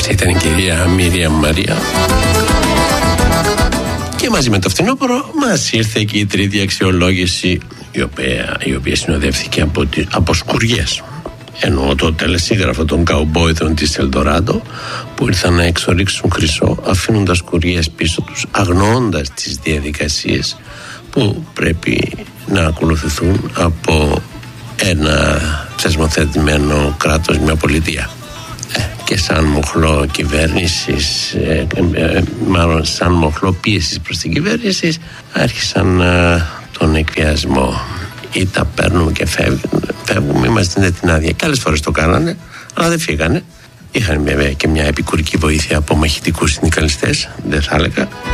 Αυτή ήταν η κυρία Μύρια Μαρία. Και μαζί με το φθινόπωρο μας ήρθε και η τρίτη αξιολόγηση, η οποία συνοδεύθηκε από σκουριές. Εννοώ το τελεσίγραφο των καουμπόιδων της Ελντοράντο, που ήρθαν να εξορίξουν χρυσό, αφήνοντας σκουριές πίσω τους, αγνοώντας τις διαδικασίες που πρέπει να ακολουθηθούν από ένα θεσμοθετημένο κράτος, μια πολιτεία. Και σαν μοχλό κυβέρνησης, μάλλον σαν μοχλό πίεσης προς την κυβέρνηση, άρχισαν τον εκβιασμό. Ή τα παίρνουμε και φεύγουμε, είμαστε την άδεια. Και άλλες φορές το κάνανε, αλλά δεν φύγανε. Είχαν βέβαια και μια επικουρική βοήθεια από μαχητικούς συνδικαλιστές, δεν θα έλεγα.